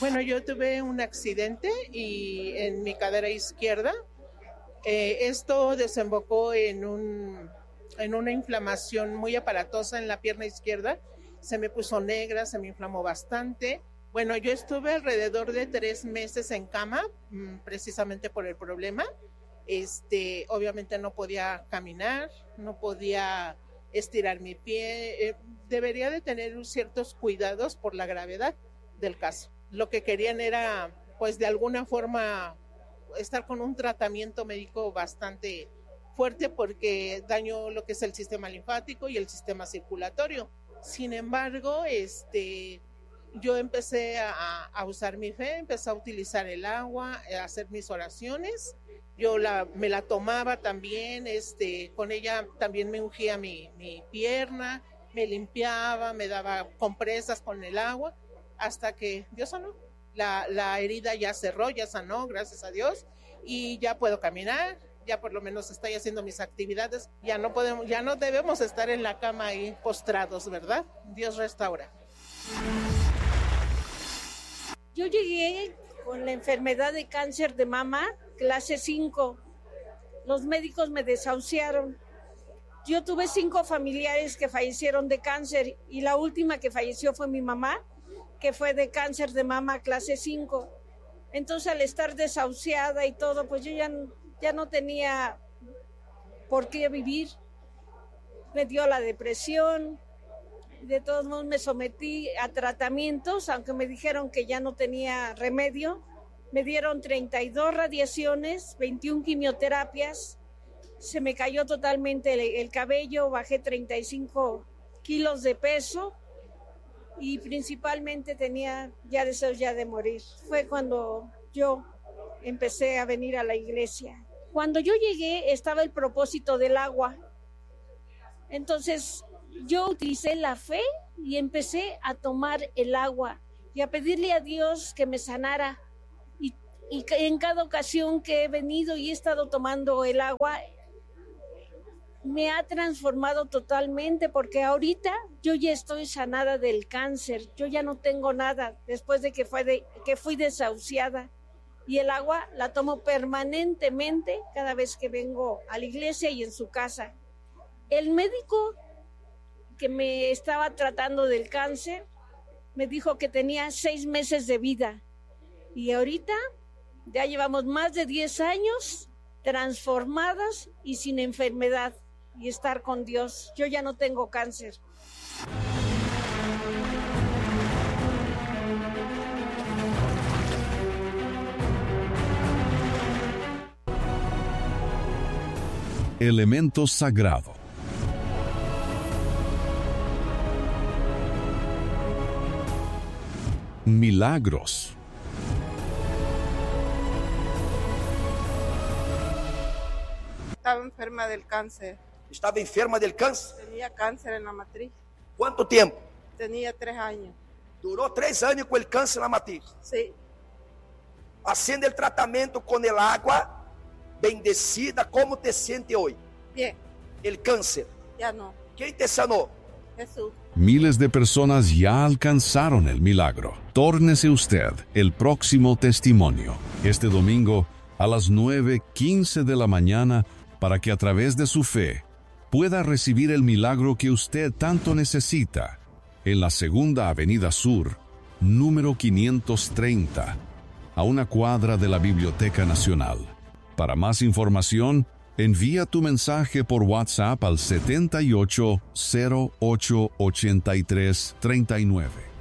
Bueno, yo tuve un accidente y en mi cadera izquierda. Esto desembocó en una inflamación muy aparatosa en la pierna izquierda. Se me puso negra, se me inflamó bastante. Bueno, yo estuve alrededor de 3 meses en cama, precisamente por el problema. Obviamente no podía caminar, no podía estirar mi pie. Debería de tener ciertos cuidados por la gravedad del caso. Lo que querían era, pues de alguna forma, estar con un tratamiento médico bastante fuerte porque dañó lo que es el sistema linfático y el sistema circulatorio. Sin embargo, yo empecé a usar mi fe, empecé a utilizar el agua, a hacer mis oraciones. Me la tomaba también, con ella también me ungía mi pierna, me limpiaba, me daba compresas con el agua, hasta que Dios sanó. La herida ya cerró, ya sanó, gracias a Dios, y ya puedo caminar, ya por lo menos estoy haciendo mis actividades, ya no debemos estar en la cama ahí postrados, ¿verdad? Dios restaura. Yo llegué con la enfermedad de cáncer de mama, clase 5. Los médicos me desahuciaron. Yo tuve 5 familiares que fallecieron de cáncer y la última que falleció fue mi mamá, que fue de cáncer de mama clase 5. Entonces, al estar desahuciada y todo, pues yo ya no tenía por qué vivir. Me dio la depresión. De todos modos me sometí a tratamientos, aunque me dijeron que ya no tenía remedio. Me dieron 32 radiaciones, 21 quimioterapias. Se me cayó totalmente el cabello, bajé 35 kilos de peso. Y principalmente tenía ya deseos ya de morir. Fue cuando yo empecé a venir a la iglesia. Cuando yo llegué estaba el propósito del agua. Entonces yo utilicé la fe y empecé a tomar el agua y a pedirle a Dios que me sanara. Y en cada ocasión que he venido y he estado tomando el agua, me ha transformado totalmente porque ahorita yo ya estoy sanada del cáncer, yo ya no tengo nada después de que fui desahuciada y el agua la tomo permanentemente cada vez que vengo a la iglesia y en su casa. El médico que me estaba tratando del cáncer me dijo que tenía 6 meses de vida y ahorita ya llevamos más de 10 años transformadas y sin enfermedad. Y estar con Dios. Yo ya no tengo cáncer. Elemento sagrado. Milagros. Estaba enferma del cáncer. Estaba enferma del cáncer. Tenía cáncer en la matriz. ¿Cuánto tiempo? Tenía 3 años. Duró 3 años con el cáncer en la matriz. Sí. Haciendo el tratamiento con el agua bendecida. ¿Cómo te sientes hoy? Bien. El cáncer. Ya no. ¿Quién te sanó? Jesús. Miles de personas ya alcanzaron el milagro. Tórnese usted el próximo testimonio. Este domingo a las 9:15 de la mañana para que a través de su fe pueda recibir el milagro que usted tanto necesita en la 2ª Avenida Sur, número 530, a una cuadra de la Biblioteca Nacional. Para más información, envía tu mensaje por WhatsApp al 78088339.